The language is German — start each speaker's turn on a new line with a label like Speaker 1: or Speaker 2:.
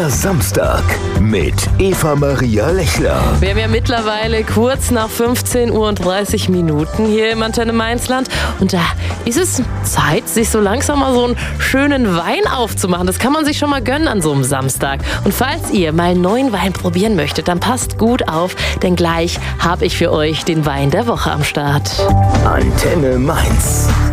Speaker 1: Der Samstag mit Eva-Maria Lechler.
Speaker 2: Wir haben ja mittlerweile kurz nach 15:30 Uhr hier im Antenne Mainzland. Und da ist es Zeit, sich so langsam mal so einen schönen Wein aufzumachen. Das kann man sich schon mal gönnen an so einem Samstag. Und falls ihr mal einen neuen Wein probieren möchtet, dann passt gut auf, denn gleich habe ich für euch den Wein der Woche am Start.
Speaker 1: Antenne Mainz.